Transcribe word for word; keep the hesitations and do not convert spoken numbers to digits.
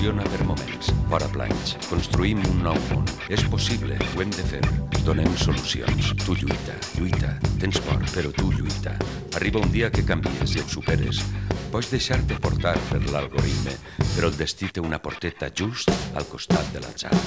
Funciona per moments, fora planys. Construïm un nou món. És possible, ho hem de fer. Donem solucions. Tu lluita, lluita. Tens por, però tu lluita. Arriba un dia que canvies i ho superes. Pots deixar-te portar per l'algoritme, però el destí té una porteta just al costat de l'atzar.